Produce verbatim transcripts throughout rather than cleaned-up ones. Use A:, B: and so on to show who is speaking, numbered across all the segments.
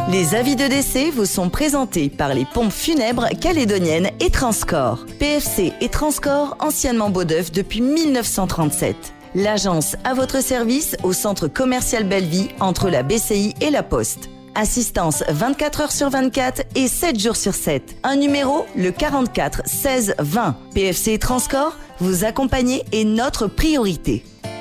A: Les avis de décès vous sont présentés par les pompes funèbres calédoniennes et Transcorps. P F C et Transcorps, anciennement Beaudeuf depuis mille neuf cent trente-sept. L'agence à votre service au centre commercial Belleville entre la B C I et la Poste. Assistance vingt-quatre heures sur vingt-quatre et sept jours sur sept. Un numéro, le quarante-quatre seize vingt. P F C et Transcorps, vous accompagner est notre priorité.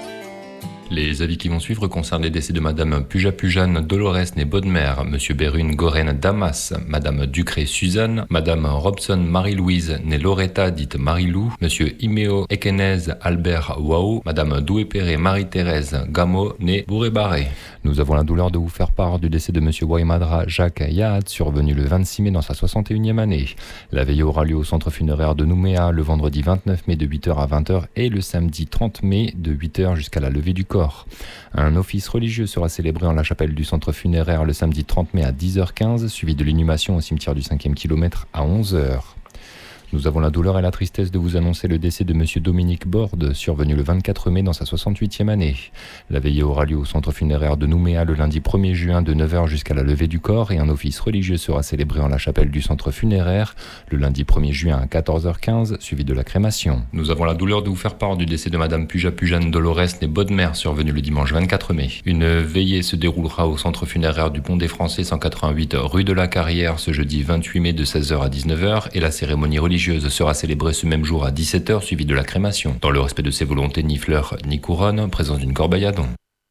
B: Les avis qui vont suivre concernent les décès de Madame Puja-Pujane Dolores née Bodmer, Monsieur Berune Goren Damas, Madame Ducré Suzanne, Madame Robson Marie-Louise née Loretta dite Marie-Lou, Monsieur Imeo Ekenez Albert Wao, Madame Doué-Perret Marie-Thérèse Gamo née Bouré-Barré. Nous avons la douleur de vous faire part du décès de Monsieur Waimadra Jacques Yahat, survenu le vingt-six mai dans sa soixante et unième année. La veillée aura lieu au centre funéraire de Nouméa le vendredi vingt-neuf mai de huit heures à vingt heures et le samedi trente mai de huit heures jusqu'à la levée du corps. Un office religieux sera célébré en la chapelle du centre funéraire le samedi trente mai à dix heures quinze, suivi de l'inhumation au cimetière du cinquième kilomètre à onze heures. Nous avons la douleur et la tristesse de vous annoncer le décès de Monsieur Dominique Borde, survenu le vingt-quatre mai dans sa soixante-huitième année. La veillée aura lieu au centre funéraire de Nouméa le lundi premier juin de neuf heures jusqu'à la levée du corps et un office religieux sera célébré en la chapelle du centre funéraire le lundi premier juin à quatorze heures quinze, suivi de la crémation. Nous avons la douleur de vous faire part du décès de Madame Puja-Pujane Dolores née Bodmer, survenue le dimanche vingt-quatre mai. Une veillée se déroulera au centre funéraire du Pont des Français cent quatre-vingt-huit rue de la Carrière ce jeudi vingt-huit mai de seize heures à dix-neuf heures et la cérémonie religieuse sera célébrée ce même jour à dix-sept heures, suivie de la crémation. Dans le respect de ses volontés, ni fleurs ni couronne, présence d'une corbeille à dons.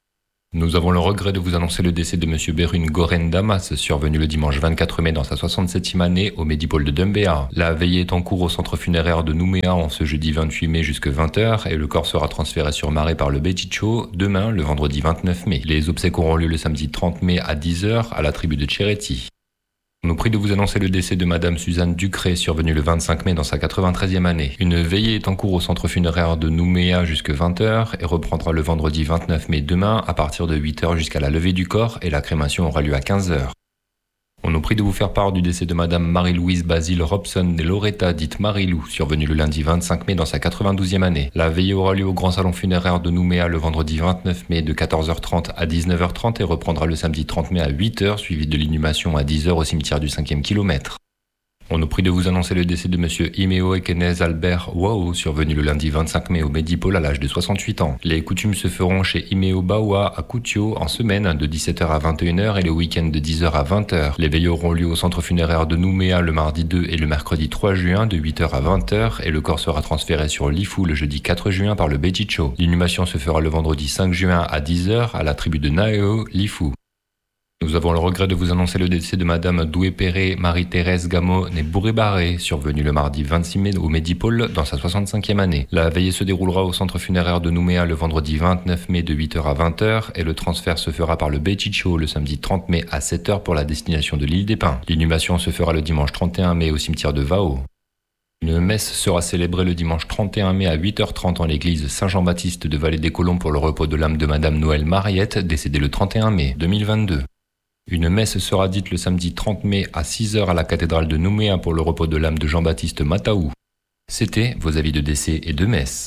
B: Nous avons le regret de vous annoncer le décès de Monsieur Berune Goren Damas, survenu le dimanche vingt-quatre mai dans sa soixante-septième année au Médipôle de Dumbéa. La veillée est en cours au centre funéraire de Nouméa en ce jeudi vingt-huit mai jusqu'à vingt heures et le corps sera transféré sur Marais par le Béticho demain, le vendredi vingt-neuf mai. Les obsèques auront lieu le samedi trente mai à dix heures à la tribu de Tchéréti. On nous prie de vous annoncer le décès de Madame Suzanne Ducré, survenue le vingt-cinq mai dans sa quatre-vingt-treizième année. Une veillée est en cours au centre funéraire de Nouméa jusqu'à vingt heures et reprendra le vendredi vingt-neuf mai demain à partir de huit heures jusqu'à la levée du corps et la crémation aura lieu à quinze heures. On nous prie de vous faire part du décès de Madame Marie-Louise Basile Robson née Loretta dite Marie-Lou, survenue le lundi vingt-cinq mai dans sa quatre-vingt-douzième année. La veillée aura lieu au grand salon funéraire de Nouméa le vendredi vingt-neuf mai de quatorze heures trente à dix-neuf heures trente et reprendra le samedi trente mai à huit heures, suivi de l'inhumation à dix heures au cimetière du cinquième kilomètre. On nous prie de vous annoncer le décès de Monsieur Imeo Ekenez Albert Wao, survenu le lundi vingt-cinq mai au Médipôle à l'âge de soixante-huit ans. Les coutumes se feront chez Imeo Bawa à Koutio en semaine de dix-sept heures à vingt et une heures et le week-end de dix heures à vingt heures. Les veillées auront lieu au centre funéraire de Nouméa le mardi deux et le mercredi trois juin de huit heures à vingt heures et le corps sera transféré sur Lifou le jeudi quatre juin par le Béticho. L'inhumation se fera le vendredi cinq juin à dix heures à la tribu de Naeo, Lifou. Nous avons le regret de vous annoncer le décès de Madame Doué-Perret Marie-Thérèse Gamo née Bouré-Barré, survenue le mardi vingt-six mai au Médipôle dans sa soixante-cinquième année. La veillée se déroulera au centre funéraire de Nouméa le vendredi vingt-neuf mai de huit heures à vingt heures et le transfert se fera par le Béticho le samedi trente mai à sept heures pour la destination de l'île des Pins. L'inhumation se fera le dimanche trente et un mai au cimetière de Vao. Une messe sera célébrée le dimanche trente et un mai à huit heures trente en l'église Saint-Jean-Baptiste de Vallée des Colomb pour le repos de l'âme de Madame Noël Mariette, décédée le trente et un mai deux mille vingt-deux. Une messe sera dite le samedi trente mai à six heures à la cathédrale de Nouméa pour le repos de l'âme de Jean-Baptiste Mataou. C'était vos avis de décès et de messe.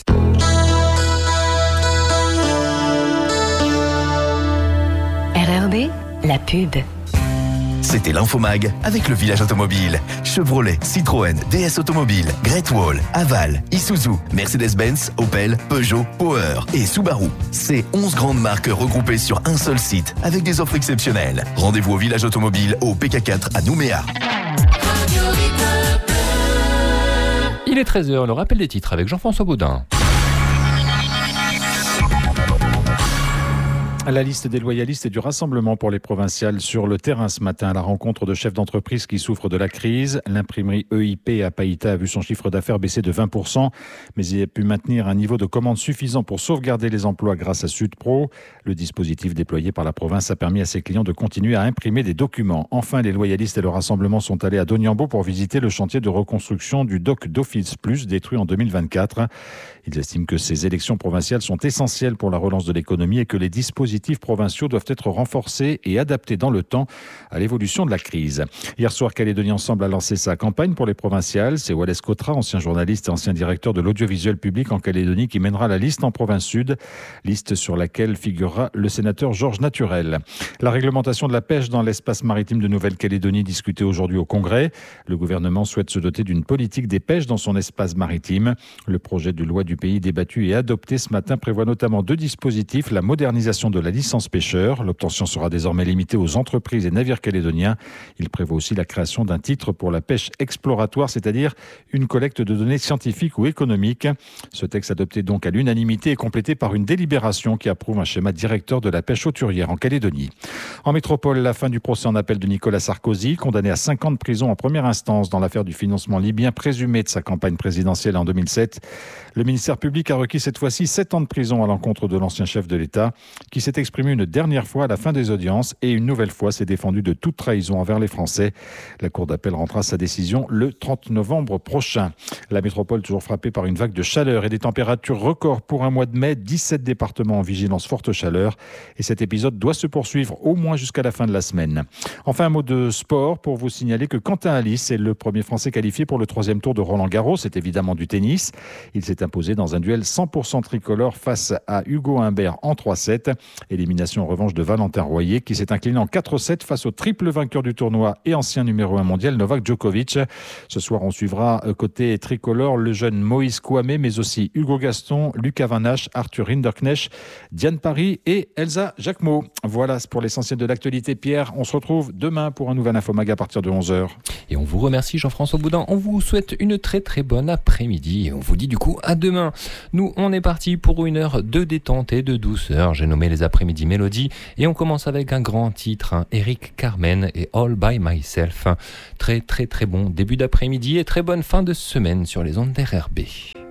C: R R B, la pub.
D: C'était l'Infomag avec le village automobile. Chevrolet, Citroën, D S Automobile, Great Wall, Aval, Isuzu, Mercedes-Benz, Opel, Peugeot, Power et Subaru. C'est onze grandes marques regroupées sur un seul site avec des offres exceptionnelles. Rendez-vous au village automobile au P K quatre à Nouméa.
B: Il est treize heures, le rappel des titres avec Jean-François Baudin.
E: La liste des loyalistes et du Rassemblement pour les provinciales sur le terrain ce matin à la rencontre de chefs d'entreprise qui souffrent de la crise. L'imprimerie E I P à Païta a vu son chiffre d'affaires baisser de vingt pour cent, mais il a pu maintenir un niveau de commande suffisant pour sauvegarder les emplois grâce à Sudpro. Le dispositif déployé par la province a permis à ses clients de continuer à imprimer des documents. Enfin, les loyalistes et le Rassemblement sont allés à Doniambo pour visiter le chantier de reconstruction du dock d'Office Plus détruit en deux mille vingt-quatre. Ils estiment que ces élections provinciales sont essentielles pour la relance de l'économie et que les dispositifs dispositifs provinciaux doivent être renforcés et adaptés dans le temps à l'évolution de la crise. Hier soir, Calédonie Ensemble a lancé sa campagne pour les provinciales. C'est Wallace Cotra, ancien journaliste et ancien directeur de l'audiovisuel public en Calédonie, qui mènera la liste en province sud, liste sur laquelle figurera le sénateur Georges Naturel. La réglementation de la pêche dans l'espace maritime de Nouvelle-Calédonie discutée aujourd'hui au Congrès. Le gouvernement souhaite se doter d'une politique des pêches dans son espace maritime. Le projet de loi du pays débattu et adopté ce matin prévoit notamment deux dispositifs. La modernisation de la licence pêcheur. L'obtention sera désormais limitée aux entreprises et navires calédoniens. Il prévoit aussi la création d'un titre pour la pêche exploratoire, c'est-à-dire une collecte de données scientifiques ou économiques. Ce texte adopté donc à l'unanimité est complété par une délibération qui approuve un schéma directeur de la pêche hauturière en Calédonie. En métropole, la fin du procès en appel de Nicolas Sarkozy, condamné à cinq ans de prison en première instance dans l'affaire du financement libyen présumé de sa campagne présidentielle en deux mille sept. Le ministère public a requis cette fois-ci sept ans de prison à l'encontre de l'ancien chef de l'État, qui s'est exprimé une dernière fois à la fin des audiences et une nouvelle fois s'est défendu de toute trahison envers les Français. La Cour d'appel rendra sa décision le trente novembre prochain. La métropole toujours frappée par une vague de chaleur et des températures records pour un mois de mai, dix-sept départements en vigilance forte chaleur. Et cet épisode doit se poursuivre au moins jusqu'à la fin de la semaine. Enfin, un mot de sport pour vous signaler que Quentin Halys est le premier Français qualifié pour le troisième tour de Roland-Garros. C'est évidemment du tennis. Il s'est imposé dans un duel cent pour cent tricolore face à Hugo Humbert en trois sept. Élimination en revanche de Valentin Royer qui s'est incliné en quatre sept face au triple vainqueur du tournoi et ancien numéro un mondial Novak Djokovic. Ce soir, on suivra côté tricolore le jeune Moïse Kouamé, mais aussi Hugo Gaston, Lucas Van Hache, Arthur Rinderknecht, Diane Paris et Elsa Jacquemot. Voilà pour l'essentiel de l'actualité. Pierre, on se retrouve demain pour un nouvel Infomag à partir de onze heures.
B: Et on vous remercie Jean-François Boudin. On vous souhaite une très très bonne après-midi et on vous dit du coup à demain. Nous, on est parti pour une heure de détente et de douceur. J'ai nommé les après-midi mélodies et on commence avec un grand titre, hein, Eric Carmen et All By Myself. Très très très bon début d'après-midi et très bonne fin de semaine sur les ondes d'R R B.